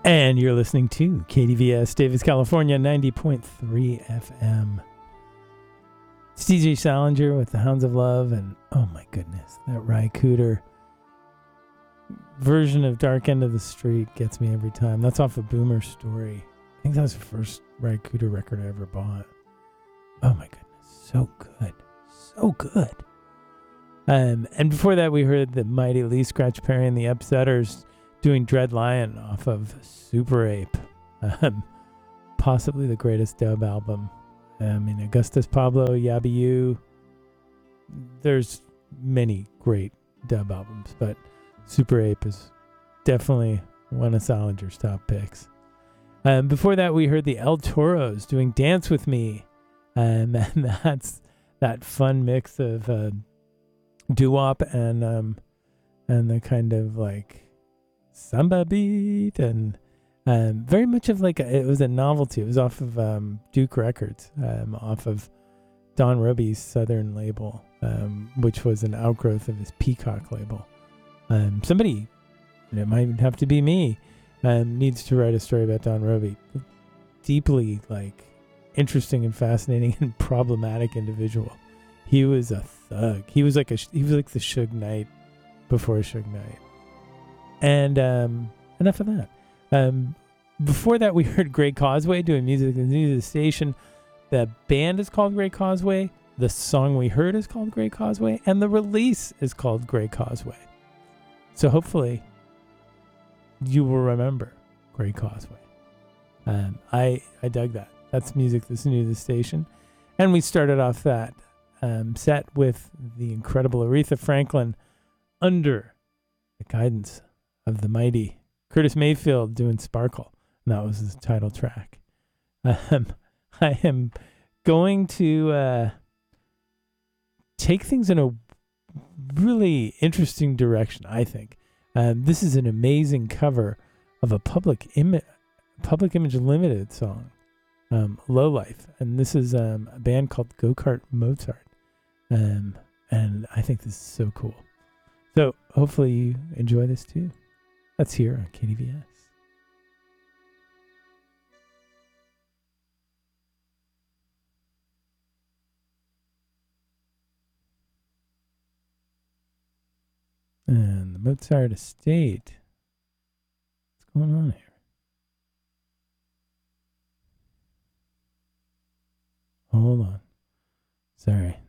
And you're listening to KDVS, Davis, California, 90.3 FM. It's DJ Salinger with the Hounds of Love, and oh my goodness, that Ry Cooder version of Dark End of the Street gets me every time. That's off of Boomer Story. I think that was the first Ry Cooder record I ever bought. Oh my goodness, so good. So good. And before that, we heard the mighty Lee Scratch Perry and the Upsetters doing Dread Lion off of Super Ape. Possibly the greatest dub album. I mean, Augustus Pablo, Yabiyu. There's many great dub albums, but Super Ape is definitely one of Salinger's top picks. Before that, we heard the El Toros doing Dance With Me. And that's that fun mix of doo-wop and the kind of like samba beat and very much of like it was a novelty. It was off of Duke Records, off of Don Roby's Southern label, which was an outgrowth of his Peacock label. Somebody, and it might have to be me, needs to write a story about Don Roby. Deeply like interesting and fascinating and problematic individual. He was a thug. He was like the Suge Knight before Suge Knight. And enough of that. Before that, we heard Grey Causeway doing music at the station. The band is called Grey Causeway. The song we heard is called Grey Causeway. And the release is called Grey Causeway. So hopefully you will remember Grey Causeway. I dug that. That's music that's new to the station. And we started off that set with the incredible Aretha Franklin under the guidance of the mighty Curtis Mayfield doing Sparkle. And that was his title track. I am going to take things in a really interesting direction, I think. This is an amazing cover of a Public Image Limited song, Low Life. And this is a band called Go-Kart Mozart. And I think this is so cool. So hopefully you enjoy this too. That's here on KDVS. And the Mozart Estate. What's going on here? Hold on. Sorry.